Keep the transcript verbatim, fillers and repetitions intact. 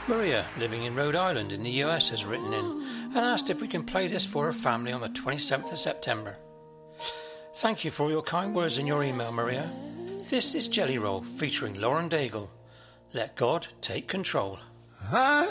Maria, living in Rhode Island in the U S, has written in and asked if we can play this for her family on the twenty-seventh of September. Thank you for all your kind words in your email, Maria. This is Jelly Roll featuring Lauren Daigle. Let God take control.